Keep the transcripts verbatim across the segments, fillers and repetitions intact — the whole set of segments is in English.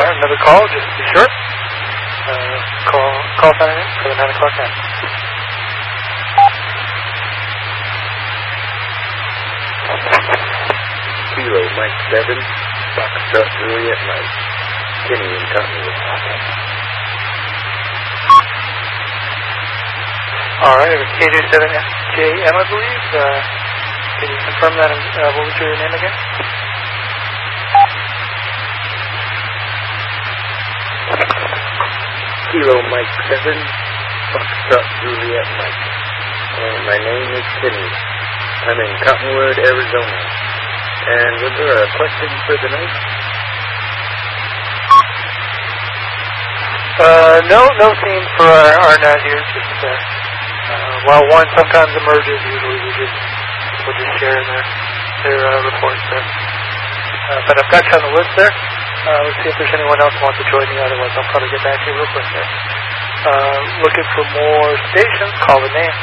Alright, another call, just be sure. Uh, call, call sign in for the nine o'clock net. Kilo Mike seven, Foxtrot Juliet Mike, Kenny and Cottonwood. Alright, it was K two seven F J M, I believe. Uh, can you confirm that? Uh, what was your name again? Kilo Mike seven, Foxtrot Juliet Mike. And my name is Kenny. I'm in Cottonwood, Arizona. And was there a question for the night? Uh, no, no theme for our, our night here. Just, uh, uh, while one sometimes emerges, usually we just, we'll just share their, their, uh, reports there. Uh, but I've got you on the list there. Uh, let's see if there's anyone else who wants to join me. Otherwise, I'll probably get back to you real quick there. Uh, looking for more stations, call the name.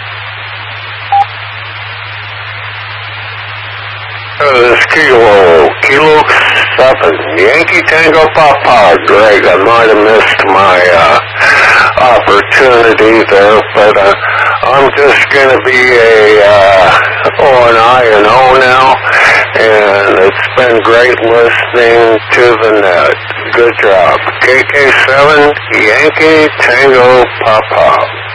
Uh, this Kilo, Kilo seven, Yankee Tango Papa, Greg. I might have missed my uh, opportunity there, but uh, I'm just going to be a uh, O and I and O now, and it's been great listening to the net. Good job. K K seven, Yankee Tango Papa.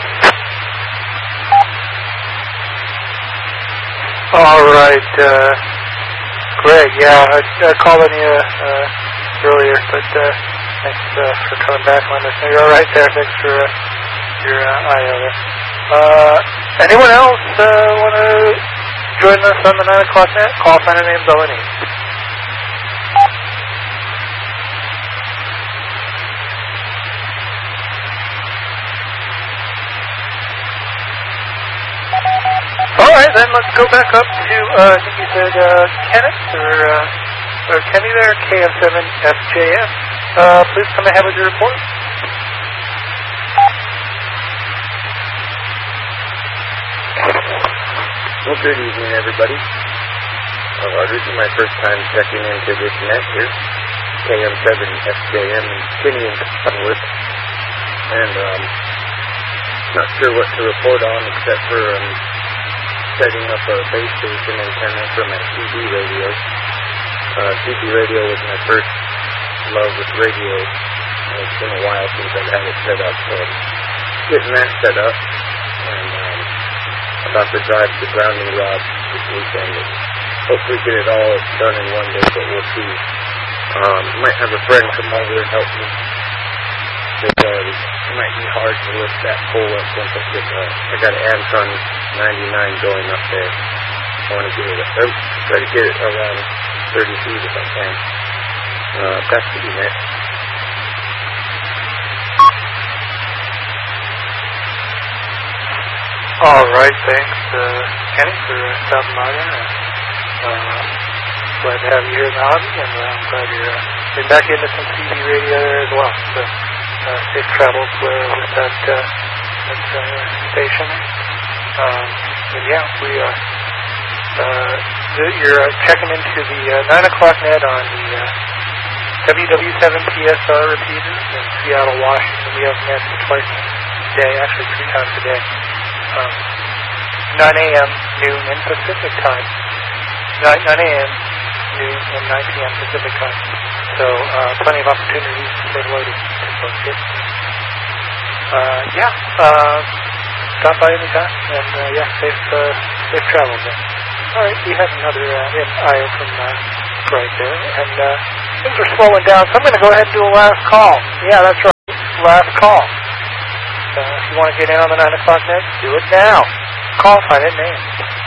All right, uh... Greg, yeah, I, I called on you uh, earlier, but uh, thanks uh, for coming back on this. You're all right there. Thanks for uh, your uh, I O there. Uh, anyone else uh, want to join us on the nine o'clock net? Call sign and names, all I need. All right, then let's go back up to, uh, I think you said, uh, Kenneth, or, uh, or Kenny there, K F seven F J M. Uh, please come ahead with your report. Well, good evening, everybody. Uh, this is my first time checking into this net here, K M seven F J M and Kenny and Cottonwood. And, um, not sure what to report on except for, um, setting up a base station antenna for my C B radio. Uh, C B radio was my first love with radio. And it's been a while since I've had it set up, so getting that set up. And um, about to drive the grounding rod this weekend. And hopefully get it all done in one day, but we'll see. Um, might have a friend come over and help me. Because it might be hard to lift that pole up once I get, uh, I got an Antron ninety-nine going up there. I want to get it, uh, try to get it around thirty feet if I can. Uh, that's to be next. All right, thanks, uh, Kenny, for uh, stopping by there. Uh, glad to have you here in the hobby, and uh, I'm glad you're uh, getting back into some C B radio there as well. So, Uh, safe travels uh, with that, uh, that uh, station. Um, and yeah, we are. Uh, the, you're uh, checking into the uh, nine o'clock net on the uh, W W seven P S R repeater in Seattle, Washington. We have nets twice a day, actually three times a day. Um, nine a.m., noon, and Pacific time. nine a.m., noon, and nine p.m. Pacific time. So, uh, plenty of opportunities to say hello to folks here. Uh, yeah, uh, stop by anytime, and, uh, yeah, safe, uh, safe travels there. Alright, we had another, uh, I O from, uh, Greg there, and, uh, things are slowing down, so I'm gonna go ahead and do a last call. Yeah, that's right, last call. Uh, if you want to get in on the nine o'clock net, do it now. Call, find it, name.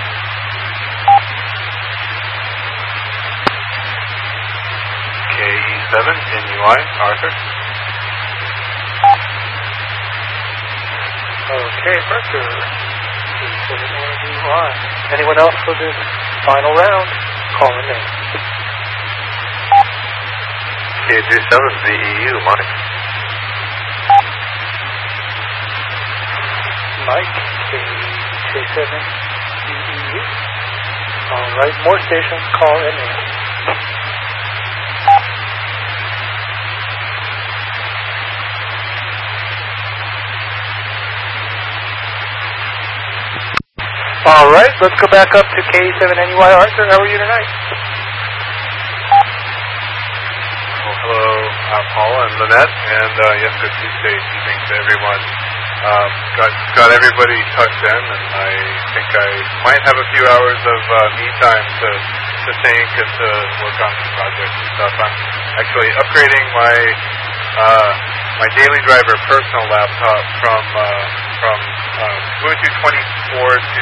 K E seven, N U I, Arthur. Okay, Arthur. N U I. Anyone else for this final round? Call a name. K two seven, V E U, Mike. Mike, K seven, V E U. All right, more stations, call a name. All right, let's go back up to K E seven N U I. Arthur, how are you tonight? Well, hello, uh, Paul and Lynette, and uh, yes, good Tuesday evening to everyone. Um, got got everybody tucked in, and I think I might have a few hours of uh, me time to to think and to work on some projects and stuff. I'm actually upgrading my uh, my Daily Driver personal laptop from uh, from uh, Ubuntu twenty-four to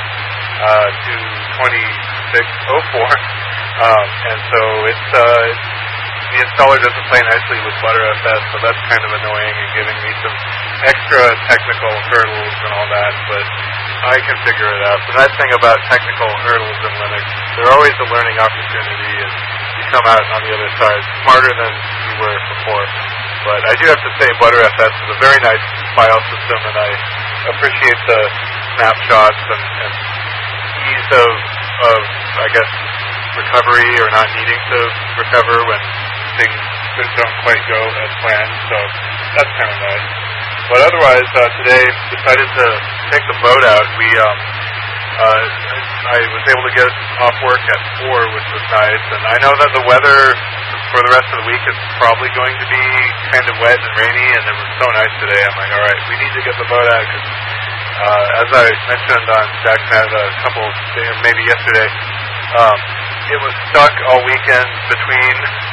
uh, to twenty-six oh four, um, and so it's. Uh, The installer doesn't play nicely with ButterFS, so that's kind of annoying and giving me some extra technical hurdles and all that, but I can figure it out. The nice thing about technical hurdles in Linux, they're always a learning opportunity, and you come out on the other side smarter than you were before. But I do have to say ButterFS is a very nice file system, and I appreciate the snapshots and, and ease of, of, I guess, recovery or not needing to recover when things don't quite go as planned, so that's kind of nice. But otherwise, uh, today decided to take the boat out. We, um, uh, I was able to get off work at four, which was nice, and I know that the weather for the rest of the week is probably going to be kind of wet and rainy, and it was so nice today. I'm like, all right, we need to get the boat out, because uh, as I mentioned on JacksNet a couple, maybe yesterday, um, it was stuck all weekend between,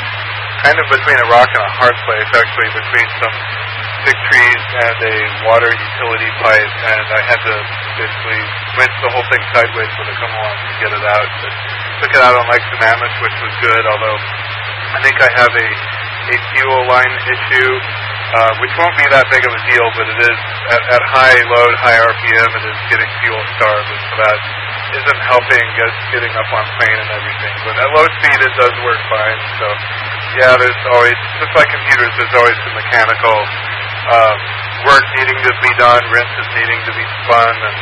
kind of between a rock and a hard place, actually, between some big trees and a water utility pipe, and I had to basically winch the whole thing sideways with a come-along to get it out. But took it out on Lake Sammamish, which was good, although I think I have a, a fuel line issue, uh, which won't be that big of a deal, but it is, at, at high load, high R P M, it is getting fuel starved, and so that isn't helping get, getting up on plane and everything. But at low speed, it does work fine. So, yeah, there's always, just like computers, there's always some mechanical uh, work needing to be done, rinses needing to be spun, and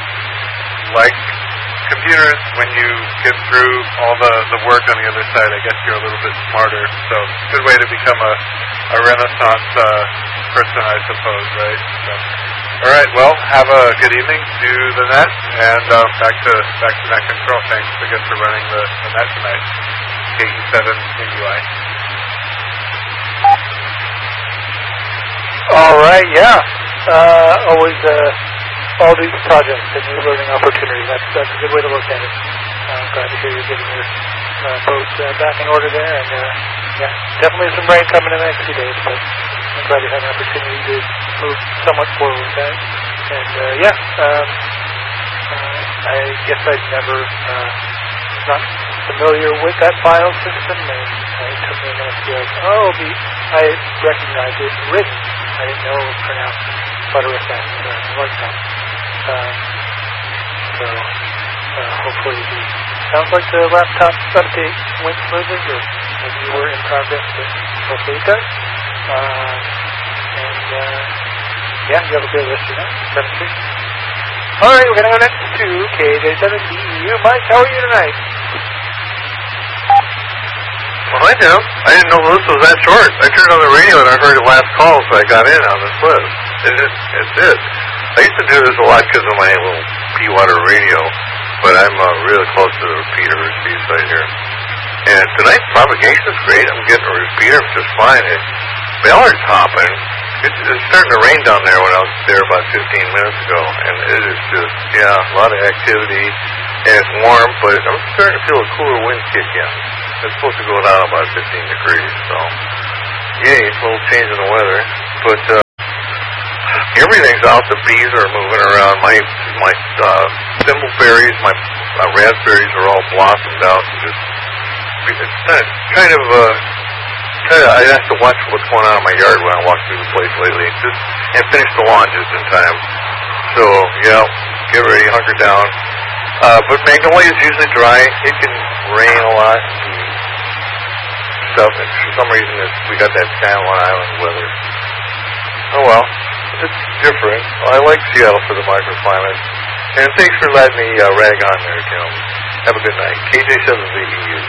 like computers, when you get through all the, the work on the other side, I guess you're a little bit smarter. So, good way to become a, a Renaissance uh, person, I suppose, right? So, all right, well, have a good evening to the net, and um, back to back to net control. Thanks again for running the, the net tonight. K E seven N U I. All right, yeah. Uh, always uh, all these projects and new learning opportunities. That's, that's a good way to look at it. Uh, I'm glad to hear you're getting your uh, boat uh, back in order there. And, uh, yeah, definitely some rain coming in the next few days, but I'm glad you had an opportunity to move somewhat forward with that. And, uh, yeah, um, uh, I guess I'd never, uh, not familiar with that file system, and uh, it took me a minute to be like, oh, the, I recognize it written. I didn't know it was pronounced ButterFS or like that. Um, so, uh, hopefully the, sounds like the laptop update went smoothly, or maybe you were in progress, but hopefully it does. Um, and, uh, yeah, you have a good rest of your night. seven three. All right, we're going to go next to K J seven D U. Mike, how are you tonight? Well, hi, Tim. I didn't know the list was that short. I turned on the radio and I heard the last call, so I got in on this list. It is, it did. I used to do this a lot because of my little P-Water radio, but I'm uh, really close to the repeater receive site here. And tonight's propagation is great. I'm getting a repeater just fine. It, Ballard's hopping. It's, it's starting to rain down there when I was there about fifteen minutes ago, and it is just, yeah, a lot of activity, and it's warm, but I'm starting to feel a cooler wind kick in. It's supposed to go down about fifteen degrees, so, yeah, it's a little change in the weather, but uh, everything's out. The bees are moving around. My my uh, thimbleberries, my uh, raspberries are all blossomed out, and just, it's kind of, uh, kind of, I have to watch what's going on in my yard when I walk through the place lately, just, and finish the lawn just in time. So, yeah, get ready, hunker down. Uh, but Magnolia is usually dry. It can rain a lot and stuff, and for some reason it's, we got that San Juan Island weather. Oh well, it's different. Well, I like Seattle for the microclimate. And thanks for letting me uh, rag on there, Tim. Have a good night. K J seven V E U.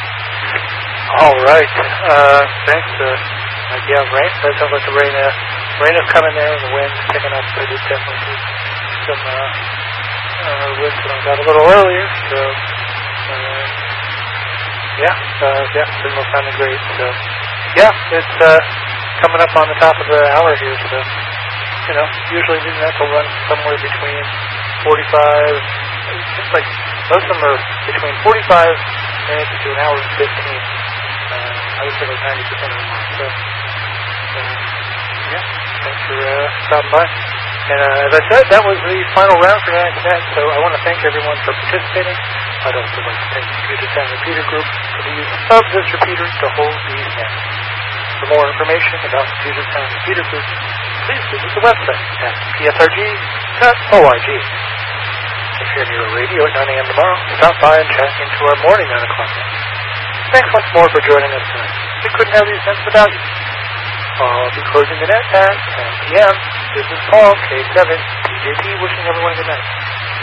All right. Uh, thanks. Uh, yeah, rain. That sounds like the rain uh, rain is coming there, and the wind's picking up. I did definitely see some uh, uh, wind coming out a little earlier. So, uh, yeah, uh, yeah, signal sounding great. So, yeah, it's uh, coming up on the top of the hour here. So, you know, usually these events will run somewhere between forty-five. It seems like most of them are between forty-five minutes to an hour and fifteen. Uh, I would say like ninety percent of them are. So, uh, yeah, thanks for uh, stopping by. And uh, as I said, that was the final round for tonight's net, so I want to thank everyone for participating. I'd also like to thank the Puget Sound Repeater Group for the use of this repeater to hold these nets. For more information about the Puget Sound Repeater Group, please visit the website at p s r g dot org. If you're near a radio at nine a.m. tomorrow, stop by and check into our morning nine o'clock net. Thanks once more for joining us tonight. We couldn't have these nets without you. I'll be closing the net at ten p.m. This is Paul, K seven, P J T, wishing everyone a good night.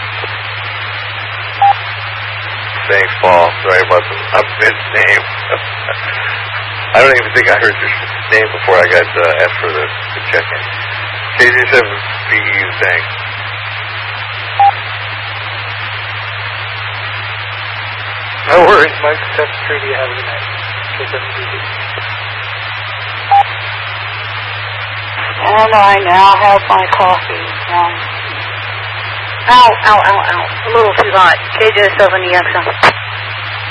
Thanks, Paul. Sorry about the upfit name. I don't even think I heard your name before I got uh, asked for the, the check-in. K J seven P U, thanks. No worries, Mike. seven three, you have a good night. K seven P U. And I now have my coffee. Um, ow, ow, ow, ow. A little too hot. K J seven E X M.